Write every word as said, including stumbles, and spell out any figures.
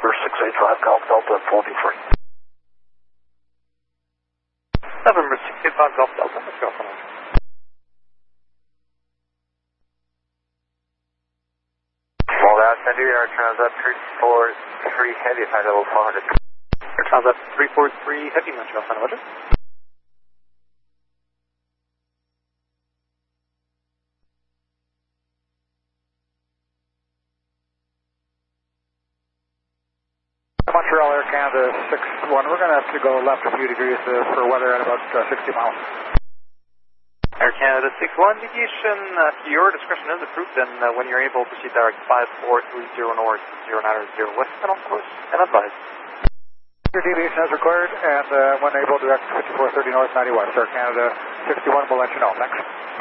November six eight five Golf Delta, forty free. November six eight five Golf Delta, let's go from there. Well, that's N D R, Transat three four three Heavy, high level four hundred. Transat three four three Heavy, Montreal, San Roger. Montreal Air Canada six one, we're going to have to go left a few degrees uh, for weather at about uh, sixty miles. Air Canada six one, deviation uh, to your discretion is approved, and uh, when you're able, proceed direct five four three zero north, zero nine zero west, and on course, and advise. Your deviation as required, and uh, when able, direct fifty-four thirty north, ninety west. Air Canada sixty-one, we'll let you know. Thanks.